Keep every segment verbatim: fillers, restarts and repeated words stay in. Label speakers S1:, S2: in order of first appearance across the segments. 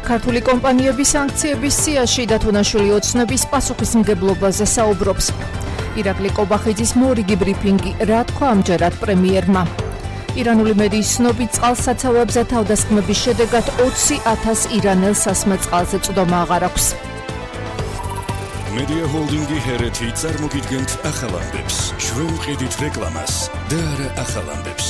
S1: ქართული კომპანიების სანქციების სიაში დათუნაშვილი ოცნების პასუხისმგებლობაზე საუბრობს. ირაკლი კობახიძის მორიგი ბრიფინგი, რა თქვა ამჯერად პრემიერმა. ირანული მედიის ცნობით წყალსაცავებზე თავდასხმების შედეგად ოცი ათას ირანელ სასმაწყალზე წვდომა აღარ აქვს.
S2: Media Holdingi ჰერეთი წარმოგიდგენთ ახალ ამბებს. ჩვენ ვყიდით რეკლამას და არა ახალ ამბებს.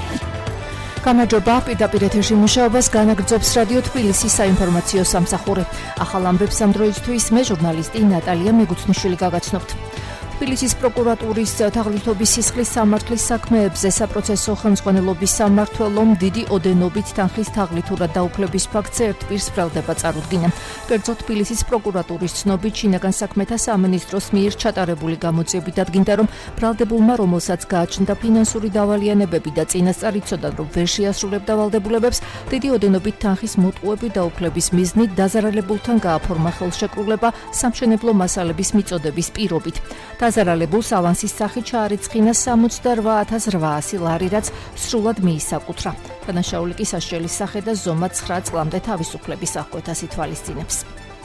S1: გამარჯობა, პირდაპირ ეთერში მუშაობას განაგრძობს რადიო თბილისის საინფორმაციო სამსახური. ახალ ამბებს ამ დროისთვის მე ჟურნალისტი ნატალია მეგუცნიშვილი გაგაცნობთ. თბილისის პროკურატურის თაღლითობის სისხლის სამართლის საქმეებზე საპროცესო ხელმძღვანელობის სამმართველომ დიდი ოდენობით თანხის თაღლითურად დაუფლების ფაქტზე ერთ პირს ბრალდება წარუდგინა. კერძოდ თბილისის პროკურატურის ცნობით შინაგან საქმეთა სამინისტროს მიერ ჩატარებული გამოძიებით დადგინდა, რომ ბრალდებულმა, რომელსაც გააჩნდა ფინანსური დავალიანებები და წინასწარ იცოდა, რომ ვერ შეასრულებდა ვალდებულებებს, დიდი ოდენობით თანხის მოტყუები დაუფლების მიზნით დაზარალებულთან გააფორმა ხელშეკრულება სამშენებლო მასალების მიწოდების პირობით. დაზარალებულს ავანსის სახით ჩაარიცხინა სამოცდარვა ათას რვაასი ლარი, რაც სრულად მიისაკუთრა. დანაშაული კი სასჯელის სახე და ზომა ცხრა წლამდე თავისუფლების აღკვეთას ითვალისწინებს.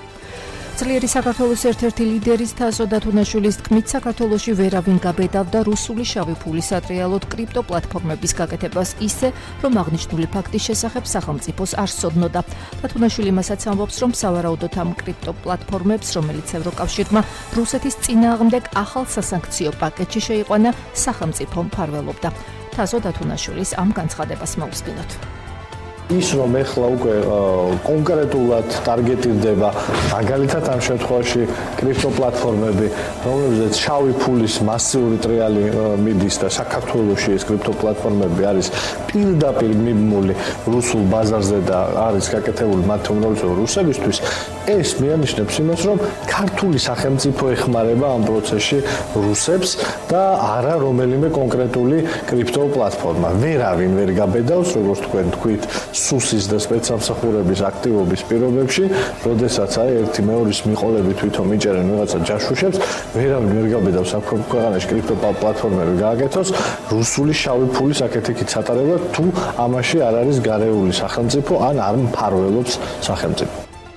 S1: ძლიერი საქართველოს ერთ-ერთი ლიდერის თასო დათუნაშვილის თქმით, საქართველოში ვერავინ გაბედავდა რუსული შავი ფულის სატრიალოდ კრიპტო პლატფორმების გაკეთებას ისე, რომ აღნიშნული ფაქტის შესახებ სახელმწიფოს არ სცოდნოდა. დათუნაშვილი მასაც ამბობს, რომ სავარაუდოდ ამ კრიპტო პლატფორმებს, რომელიც ევროკავშირმა რუსეთის წინააღმდეგ ახალ სასანქციო პაკეტში შეიყვანა, სახელმწიფო მფარველობდა. თასო დათუნაშვილის ამ განცხადებას მოусმინოთ.
S3: ის რომ ეხლა უკვე კონკრეტულად ტარგეტირდება მაგალითად ამ შემთხვევაში კრიპტო პლატფორმები, რომლებზეც შავი ფულის მასიური ტრიალი მიდის და საქართველოში ეს კრიპტო პლატფორმები არის პირდაპირ მიმმული რუსულ ბაზარზე და არის გაკეთებული მათ უმრავლესობა რუსებისთვის, ეს მიანიშნებს იმას, რომ ქართული სახელმწიფო ეხმარება ამ პროცესში რუსებს და არა რომელიმე კონკრეტული კრიპტო პლატფორმა. ვერავინ ვერ გაბედავს, როგორც თქვენ თქვით, სუსის და სპეცსამსახურების აქტივობის პირობებში, როდესაც აი ერთი მეორის მიყოლები თვითონ მიჭერენ ვიღაცა ჯაშუშებს, ვერავინ ვერ გაბედავს აქ ქვეყანაში კრიპტო პლატფორმები გააკეთოს რუსული შავი ფულის აკეთიქით სატარებლად, თუ ამაში არ არის გარეული სახელმწიფო ან არ მფარველობს სახელმწიფო.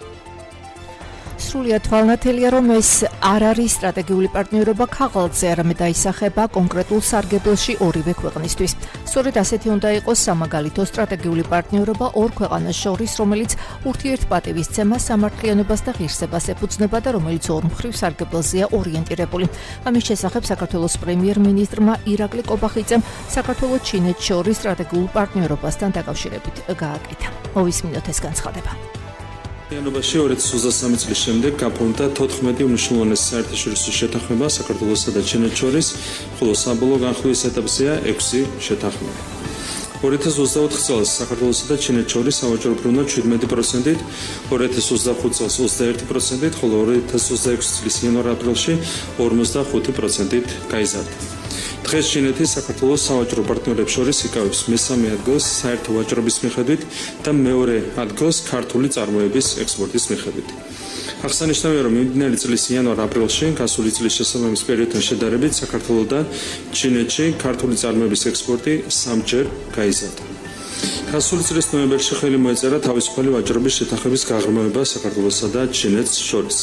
S1: სრულიად თვალნათელია, რომ ეს არ არის სტრატეგიული პარტნიორობა ქაღალდზე, არამედ აისახება კონკრეტულ სარგებლში ორივე ქვეყნისთვის. სწორედ ასეთი უნდა იყოს სამაგალითო სტრატეგიული პარტნიორობა ორ ქვეყანას შორის, რომელიც ურთიერთპატივისცემა, სამართლიანობას და ღირსებას ეფუძნება და რომელიც ორმხრივ სარგებლზეა ორიენტირებული. ამის შესახებ საქართველოს პრემიერ-მინისტრმა ირაკლი კობახიძემ საქართველოს ჩინეთს შორის სტრატეგიულ პარტნიორობასთან დაკავშირებით გააკეთა. მოვისმინოთ ეს განცხადება.
S4: იანობაში ორი ათას ოცდასამი წლის შემდეგ გაფორმდა თოთხმეტი უმნიშვნელოვანესი საერთაშორისო შეთანხმება საქართველოსა და ჩინეთს შორის, ხოლო საბოლოო განხილვის ეტაპზეა ექვსი შეთანხმება. ორი ათას ოცდაოთხ წელს საქართველოსა და ჩინეთს შორის სავაჭრო ბრუნვა შვიდმეტი პროცენტით, ორი ათას ოცდახუთ წელს ოცდაერთი პროცენტით, ხოლო ორი ათას ოცდაექვსი წლის იანვარ-აპრილში ორმოცდახუთი პროცენტით გაიზარდა. დღეს ჩინეთი საქართველოს სავაჭრო პარტნიორებს შორის იკავებს მესამე ადგილს საერთო ვაჭრობის მიხედვით და მეორე ადგილს ქართული წარმოების ექსპორტის მიხედვით. აღსანიშნავია, რომ მიმდინარე წლის იანვარ-აპრილში გასული წლის შესაბამის პერიოდთან შედარებით საქართველოდან ჩინეთში ქართული წარმოების ექსპორტი სამჯერ გაიზარდა. გასული წლის ნოემბერში ხელი მოეწერა თავისუფალი ვაჭრობის შეთანხმების გაღრმავება საქართველოსა და ჩინეთს შორის.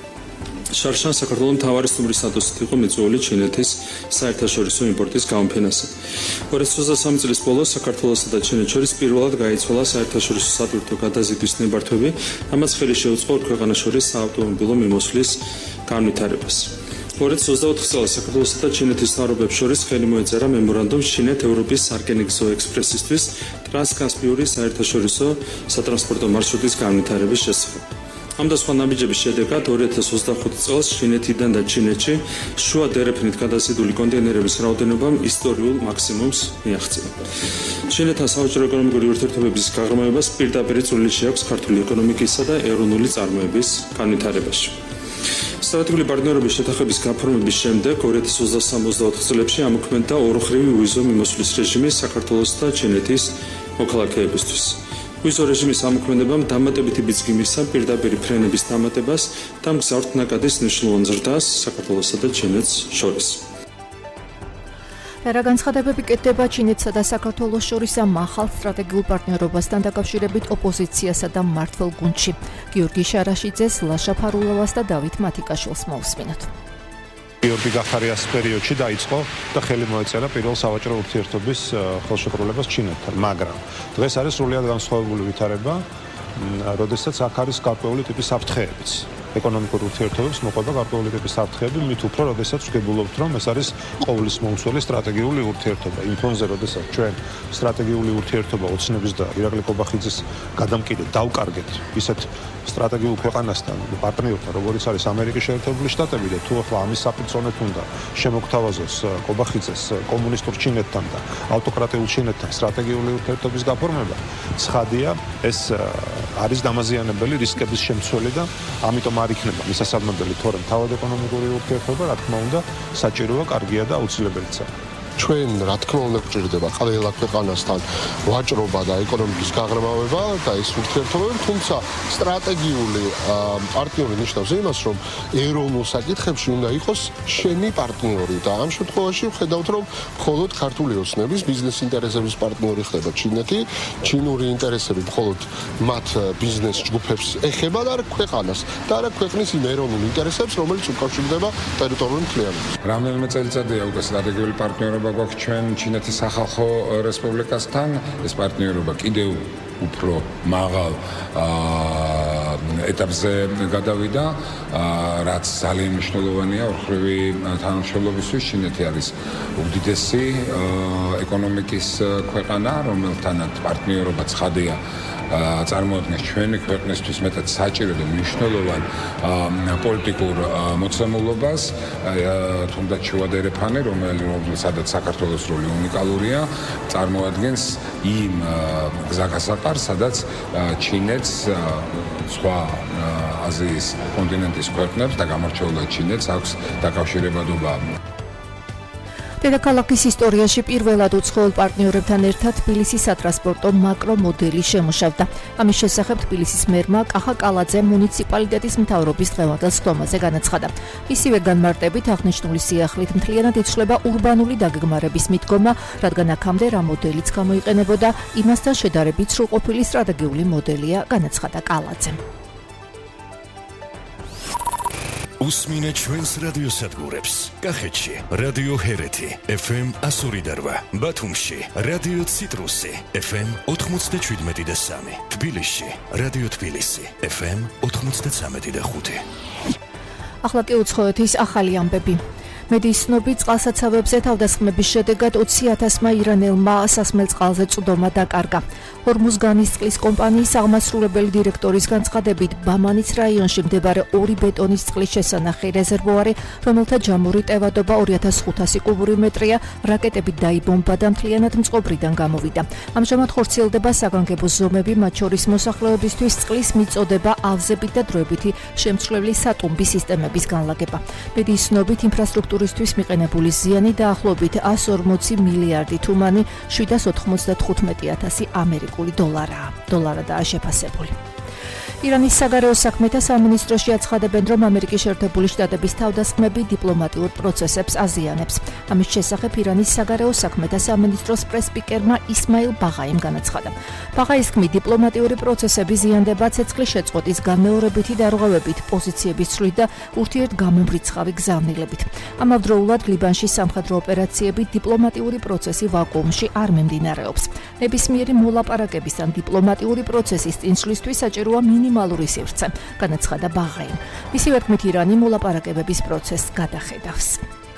S4: შარშან საქართველოს მთავარი სტუმრის სტატუსით იყო მიწვეული ჩინეთის საერთაშორისო იმპორტის გამოფენაზე. ორი ათას ოცდასამი წლის ბოლოს საქართველოსა და ჩინეთს შორის პირველად გაიცვალა საერთაშორისო სატვირთო გადაზიდვის ნებართვები, რამაც ხელი შეუწყო ორ ქვეყანას შორის საავტომობილო მიმოსვლის განვითარებას. ორი ათას ოცდაოთხ წელს საქართველოსა და ჩინეთის მთავრობებს შორის ხელი მოეწერა მემორანდუმს ჩინეთ-ევროპის სარკინიგზო ექსპრესისთვის ტრანსკასპიური საერთაშორისო სატრანსპორტო მარშრუტის განვითარების შესახებ. ამ და სხვა ნაბიჯების შედეგად ორი ათას ოცდახუთი წელს ჩინეთიდან და ჩინეთში შუა დერეფნით გადაზიდული კონტეინერების რაოდენობამ ისტორიულ მაქსიმუმს მიაღწია. ჩინეთთან სავაჭრო ეკონომიკური ურთიერთობების გაღრმავებას პირდაპირ წვლილი შეაქვს ქართული ეკონომიკისა და ეროვნული წარმოების განვითარებაში. სტრატეგიული პარტნიორობის შეთანხმების გაფორმების შემდეგ ორი ათას ოცდასამ ოცდაოთხ წლებში ამოქმედდა ორმხრივი ვიზო მიმოსვლის რეჟიმი საქართველოს და ჩინეთის მოქალაქეებისთვის. ვიზო რეჟიმის ამოქმედებამ დამატებითი ბიძგი მისცა პირდაპირ ფრენების დამატებას და მგზავრთ ნაკადის მნიშვნელოვან ზრდას საქართველოსა და ჩინეთს შორის.
S1: რა განცხადებები კეთდება ჩინეთსა და საქართველოს შორის ამ ახალ სტრატეგიულ პარტნიორობასთან დაკავშირებით ოპოზიციასა და მმართველ გუნდში. გიორგი შარაშიძეს, ლაშა ფარულოვას და დავით მათიკაშვილს მოვსმინოთ.
S5: გიორგი გახარიას პერიოდში დაიწყო და ხელი მოეწერა პირველ სავაჭრო ურთიერთობის ხელშეკრულებას ჩინეთთან, მაგრამ დღეს არის სრულიად განსხვავებული ვითარება, როდესაც აქ არის გარკვეული ტიპის საფრთხეებიც. ეკონომიკურ ურთიერთობებს მოყვება გარკვეული ტიპის საფრთხეები, მით უფრო, როდესაც ვგებულობთ, რომ ეს არის ყოვლის მომცველი სტრატეგიული ურთიერთობა. იმ ფონზე, როდესაც ჩვენ სტრატეგიული ურთიერთობა ოცნების და ირაკლი კობახიძის გადამკიდედ დავკარგეთ ისეთ სტრატეგიულ ქვეყანასთან, პარტნიორთან, როგორც არის ამერიკის შეერთებული შტატები და თუ ახლა ამის საპირწონეთ უნდა შემოგთავაზოს კობახიძეს კომუნისტურ ჩინეთთან და ავტოკრატიულ ჩინეთთან სტრატეგიული ურთიერთობის გაფორმება, ცხადია, ეს არის დამაზიანებელი რისკების შემცველი და ამიტომ არ იქნება მისასალმებელი, თორემ თავად ეკონომიკური ურთიერთობა, რა თქმა უნდა, საჭიროა, კარგია და აუცილებელია.
S6: ჩვენ რა თქმა უნდა გვჭირდება ყველა ქვეყანასთან ვაჭრობა და ეკონომიკის გაღრმავება და ეს ურთიერთობები, თუმცა სტრატეგიული პარტნიორი ნიშნავს იმას, რომ ეროვნულ საკითხებში უნდა იყოს შენი პარტნიორი და ამ შემთხვევაში ვხედავთ, რომ მხოლოდ ქართული ოცნების ბიზნეს ინტერესების პარტნიორი ხდება ჩინეთი, ჩინური ინტერესები მხოლოდ მათ ბიზნეს ჯგუფებს ეხება და არა ქვეყანას და არა ქვეყნის იმ ეროვნულ ინტერესებს, რომელიც უკავშირდება ტერიტორიული მთლიანობას.
S7: რამდენიმე წელიწადია უკვე სტრატეგიული პარტნიორობა გვაქვს ჩვენ ჩინეთის სახალხო რესპუბლიკასთან. ეს პარტნიორობა კიდევ უფრო მაღალ ეტაპზე გადავიდა, რაც ძალიან მნიშვნელოვანია ორი თანამშრომლობისთვის. ჩინეთი არის უდიდესი ეკონომიკის ქვეყანა, რომელთანაც პარტნიორობა ცხადია წარმოადგენს ჩვენი ქვეყნისთვის მეტად საჭირო და მნიშვნელოვან პოლიტიკურ მოცემულობას, თუნდაც შუადერეფანი, რომელსაც საქართველოს როლი უნიკალურია, წარმოადგენს იმ გზაგასაყარს, სადაც ჩინეთს სხვა აზიის კონტინენტის ქვეყნებს და გამორჩეულად ჩინეთს აქვს დაკავშირებადობა.
S1: დედაქალაქის ისტორიაში პირველად უცხოელ პარტნიორებთან ერთად თბილისის სატრანსპორტო მაკრო მოდელი შემუშავდა. ამის შესახებ თბილისის მერმა კახა კალაძე მუნიციპალიტეტის მთავრობის დღევანდელ სხდომაზე განაცხადა. ისივე განმარტებით აღნიშნული სიახლით მთლიანად იცვლება ურბანული დაგეგმარების მიდგომა, რადგან აქამდე რა მოდელიც გამოიყენებოდა, იმასთან შედარებით სრულყოფილი სტრატეგიული მოდელია, განაცხადა კალაძემ.
S2: უსმინე ჩვენს რადიოსადგურებს. კახეთში რადიო ჰერეთი ეფ ემ ასორი და რვა, ბათუმში რადიო ციტრუსი ეფ ემ ოთხმოცდაშვიდმეტი და სამი, თბილისში რადიო თბილისი ეფ ემ ოთხმოცდაცამეტი და ხუთი.
S1: ახლა კი უცხოეთის ახალი ამბები. მედიის ცნობი წყალსაცავებზე თავდასხმების შედეგად ოცი ათასმა ირანელმა სასმელ წყალზე წვდომა დაკარგა. ჰორმუზგანის წყლის კომპანიის აღმასრულებელი დირექტორის განცხადებით, ბამანის რაიონში მდებარე ორი ბეტონის წყლის შესანახი რეზერვუარი, რომელთა ჯამური ტევადობა ორი ათას ხუთასი კუბური მეტრია, რაკეტებით დაიბომბა და მთლიანად მწყობრიდან გამოვიდა. ამჟამად ხორციელდება საგანგებო ზომები, მათ შორის მოსახლეობისთვის წყლის მიწოდება, ავზებით და დროებითი შემცვლელი სატუმბი სისტემების განლაგება. მედიის ცნობით ინფრასტრუქტურისთვის მიყენებული ზიანი დაახლოებით ას ორმოცი მილიარდი თუმანი, შვიდას ოთხმოცდათხუთმეტი ათასი ამერიკული დოლარაა. დოლარადაა შეფასებული. ირანის საგარეო საქმეთა სამინისტროში აცხადებენ, რომ ამერიკის შეერთებული შტატების თავდასხმები დიპლომატიურ პროცესებს აზიანებს. ამის შესახებ ირანის საგარეო საქმეთა სამინისტროს პრესპიკერმა ისმაილ ბაღაიმ განაცხადა. ბაღაის თქმით, დიპლომატიური პროცესები ზიანდება ცეცხლის შეწყვეტის განმეორებითი დარღვევებით, პოზიციების ცვლით და ურთიერთგამომრიცხავი გზავნილებით. ამავდროულად ლიბანში სამხედრო ოპერაციები დიპლომატიური პროცესი ვაკუუმში არ მიმდინარეობს. ნებისმიერი მოლაპარაკების ან დიპლომატიური პროცესის წინსვლისთვის საჭიროა მინიმალური სივრცე, განაცხადა ბაღაიმ. მისივე თქმით, ირანი მოლაპარაკებების პროცესს გადახედავს.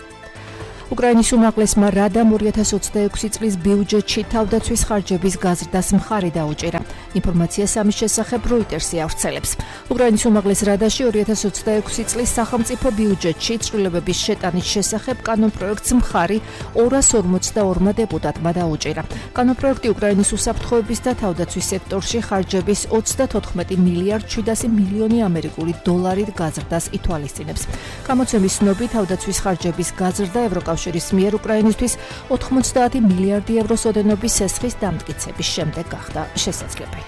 S1: უკრაინის უმაღლესმა რადამ ორი ათას ოცდაექვსი წლის ბიუჯეტში თავდაცვის ხარჯების გაზრდას მხარი დაუჭირა. ინფორმაციას ამის შესახებ როიტერსი ავრცელებს. უკრაინის უმაღლეს რადაში ორი ათას ოცდაექვსი წლის სახელმწიფო ბიუჯეტში ცვლილებების შეტანის შესახებ კანონპროექტს მხარი ორას ორმოცდაორმა დეპუტატმა დაუჭირა. კანონპროექტი უკრაინის უსაფრთხოების და თავდაცვის სექტორში ხარჯების ოცდათოთხმეტი მილიარდ შვიდასი მილიონი ამერიკული დოლარით გაზრდას ითვალისწინებს. გამოცემის ცნობით, თავდაცვის ხარჯების გაზრდა ევროკავშირის მიერ უკრაინისთვის ოთხმოცდაათი მილიარდი ევროს ოდენობის სესხის დამტკიცების შემდეგ გახდა შესაძლებელი.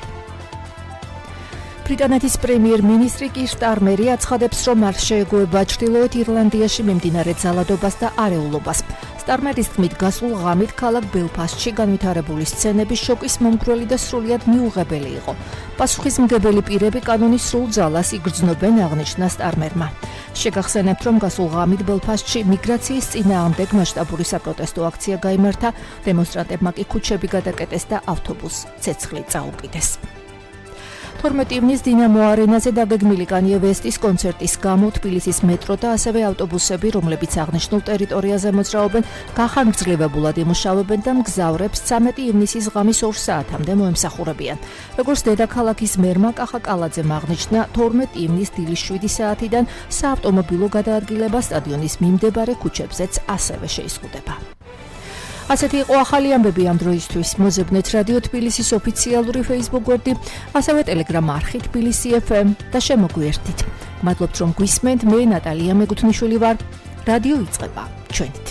S1: ბრიტანეთის პრემიერ-მინისტრი კիր სტარმერი აცხადებს, რომ არ შეეგუება ჩრდილოეთ ირლანდიაში მიმდინარე ძალადობას და არეულობას. სტარმერის თქმით, გასულ ღამით ქალაქ ბელფასტში განვითარებული სცენები შოკის მომგვრელი და სრულიად მიუღებელი იყო. პასუხისმგებელი პირები კანონის სრულ ძალას იგრძნობენ, აღნიშნა სტარმერმა. შეგახსენებთ, რომ გასულ ღამით ბელფასტში მიგრაციის წინააღმდეგ მასშტაბური საპროტესტო აქცია გაიმართა, დემონსტრანტებმა კი ქუჩები გადაკეტეს და ავტობუსს ცეცხლი წაუკიდეს. თორმეტი ივნის დინამო არენაზე დაგეგმილი კანიე ვესტის კონცერტის გამო თბილისის მეტრო და ასევე ავტობუსები, რომლებიც აღნიშნულ ტერიტორიაზე მოძრაობენ, გახანგრძლივებულად იმუშავებენ და მგზავრებს ცამეტი ივნისის ღამის ორ საათამდე მოემსახურებიან. როგორც დედაქალაქის მერმა კახა კალაძემ აღნიშნა, თორმეტი ივნის დილის შვიდი საათიდან საავტომობილო გადაადგილება სტადიონის მიმდებარე ქუჩებზეც ასევე შეიზღუდება. ასეთი იყო ახალი ამბები ამ დროისთვის. მოზებნეთ რადიო თბილისის ოფიციალური Facebook გვერდი, ასევე Telegram არხი თბილისი ეფ ემ და შემოგვიერთდით. მადლობთ რომ გვისმენთ, მე ნატალია მეგუთნიშვილი ვარ. რადიო იწყება ჩვენით.